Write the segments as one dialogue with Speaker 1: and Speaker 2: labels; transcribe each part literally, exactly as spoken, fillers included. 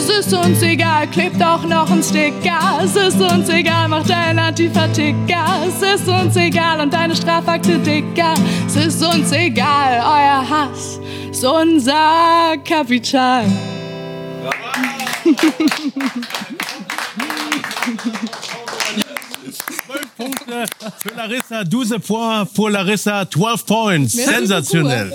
Speaker 1: Es ist uns egal, klebt auch noch ein Sticker. Es ist uns egal, macht dein Antifa-Ticker. Es ist uns egal und deine Strafakte dicker. Es ist uns egal, euer Hass ist unser Kapital.
Speaker 2: zwölf Punkte für Larissa, douze points pour Larissa, zwölf points. Sensationell.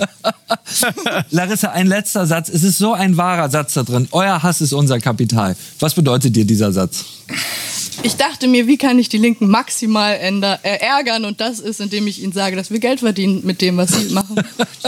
Speaker 3: Larissa, ein letzter Satz. Es ist so ein wahrer Satz da drin. Euer Hass ist unser Kapital. Was bedeutet dir dieser Satz?
Speaker 1: Ich dachte mir, wie kann ich die Linken maximal änder, äh, ärgern? Und das ist, indem ich ihnen sage, dass wir Geld verdienen mit dem, was sie machen.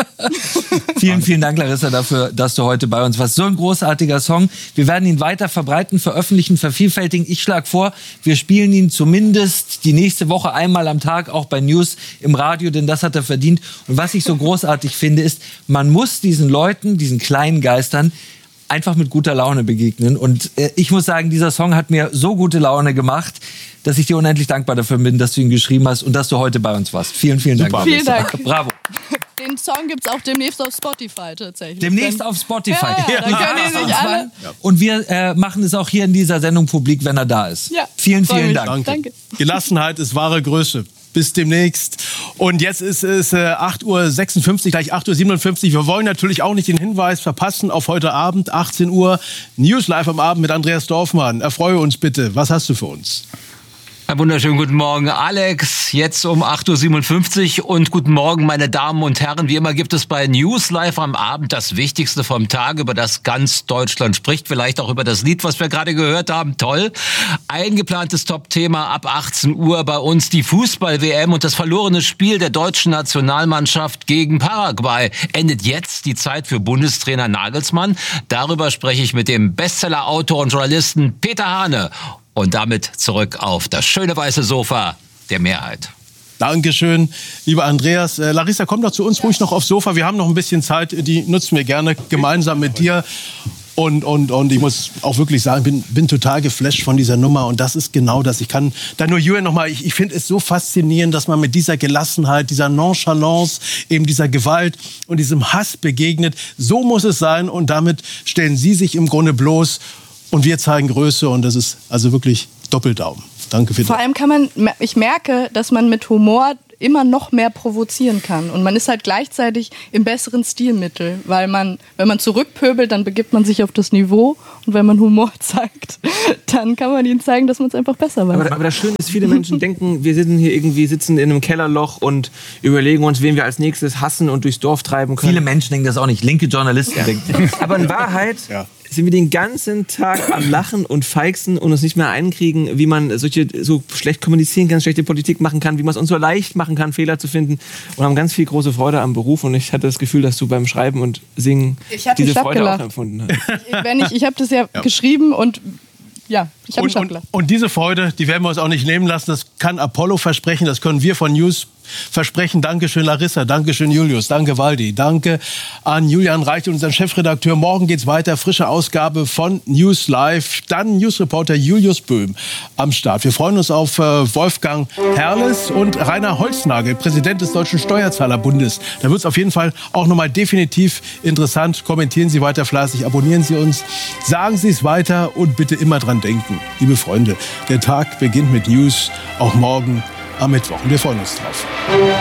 Speaker 3: Vielen, vielen Dank, Larissa, dafür, dass du heute bei uns warst. So ein großartiger Song. Wir werden ihn weiter verbreiten, veröffentlichen, vervielfältigen. Ich schlage vor, wir spielen ihn zumindest die nächste Woche einmal am Tag, auch bei News im Radio, denn das hat er verdient. Und was ich so großartig finde, ist, man muss diesen Leuten, diesen kleinen Geistern, einfach mit guter Laune begegnen. Und äh, ich muss sagen, dieser Song hat mir so gute Laune gemacht, dass ich dir unendlich dankbar dafür bin, dass du ihn geschrieben hast und dass du heute bei uns warst. Vielen, vielen Dank.
Speaker 1: Super. Vielen Dank.
Speaker 3: Bravo.
Speaker 1: Den Song gibt's auch demnächst auf Spotify tatsächlich.
Speaker 3: Demnächst auf Spotify.
Speaker 1: Ja, ja, dann können die sich alle...
Speaker 3: Und wir äh, machen es auch hier in dieser Sendung publik, wenn er da ist.
Speaker 1: Ja,
Speaker 3: vielen, vielen Dank.
Speaker 2: Danke. Danke. Gelassenheit ist wahre Größe. Bis demnächst. Und jetzt ist es äh, acht Uhr sechsundfünfzig, gleich acht Uhr siebenundfünfzig. Wir wollen natürlich auch nicht den Hinweis verpassen auf heute Abend, achtzehn Uhr, News Live am Abend mit Andreas Dorfmann. Erfreue uns bitte. Was hast du für uns?
Speaker 4: Einen wunderschönen guten Morgen, Alex. Jetzt um acht Uhr siebenundfünfzig und guten Morgen, meine Damen und Herren. Wie immer gibt es bei News Live am Abend das Wichtigste vom Tag, über das ganz Deutschland spricht. Vielleicht auch über das Lied, was wir gerade gehört haben. Toll. Eingeplantes Top-Thema ab achtzehn Uhr bei uns die Fußball-W M und das verlorene Spiel der deutschen Nationalmannschaft gegen Paraguay. Endet jetzt die Zeit für Bundestrainer Nagelsmann. Darüber spreche ich mit dem Bestseller-Autor und Journalisten Peter Hane. Und damit zurück auf das schöne weiße Sofa der Mehrheit.
Speaker 2: Dankeschön, lieber Andreas. Äh, Larissa, komm doch zu uns ruhig noch aufs Sofa. Wir haben noch ein bisschen Zeit, die nutzen wir gerne gemeinsam mit dir. Und, und, und ich muss auch wirklich sagen, bin, bin total geflasht von dieser Nummer. Und das ist genau das. Ich kann da nur Julian noch mal, ich, ich finde es so faszinierend, dass man mit dieser Gelassenheit, dieser Nonchalance, eben dieser Gewalt und diesem Hass begegnet. So muss es sein. Und damit stellen Sie sich im Grunde bloß. Und wir zeigen Größe und das ist also wirklich Doppeldaumen. Danke für das.
Speaker 1: Vor allem kann man, ich merke, dass man mit Humor immer noch mehr provozieren kann. Und man ist halt gleichzeitig im besseren Stilmittel. Weil man, wenn man zurückpöbelt, dann begibt man sich auf das Niveau. Und wenn man Humor zeigt, dann kann man ihnen zeigen, dass man es einfach besser weiß.
Speaker 5: Aber, aber das Schöne ist, viele Menschen denken, wir sitzen hier irgendwie sitzen in einem Kellerloch und überlegen uns, wen wir als nächstes hassen und durchs Dorf treiben können.
Speaker 3: Viele Menschen denken das auch nicht. Linke Journalisten ja. denken.
Speaker 5: Aber in Wahrheit ja. sind wir den ganzen Tag am Lachen und feixen und uns nicht mehr einkriegen, wie man solche so schlecht kommunizieren kann, schlechte Politik machen kann, wie man es uns so leicht machen kann, Fehler zu finden. Und haben ganz viel große Freude am Beruf. Und ich hatte das Gefühl, dass du beim Schreiben und Singen diese Freude
Speaker 1: gelacht.
Speaker 5: auch empfunden hast.
Speaker 1: Ich, wenn ich, ich habe das ja, ja geschrieben und ja, ich habe
Speaker 2: und, und, und diese Freude, die werden wir uns auch nicht nehmen lassen. Das kann Apollo versprechen, das können wir von News versprechen. Dankeschön Larissa, Dankeschön Julius, danke Waldi, danke an Julian Reich, unseren Chefredakteur. Morgen geht's weiter, frische Ausgabe von News Live. Dann Newsreporter Julius Böhm am Start. Wir freuen uns auf äh, Wolfgang Herrles und Rainer Holznagel, Präsident des Deutschen Steuerzahlerbundes. Da wird es auf jeden Fall auch nochmal definitiv interessant. Kommentieren Sie weiter fleißig, abonnieren Sie uns, sagen Sie es weiter und bitte immer dran denken, liebe Freunde, der Tag beginnt mit News, auch morgen am Mittwoch. Und wir freuen uns drauf.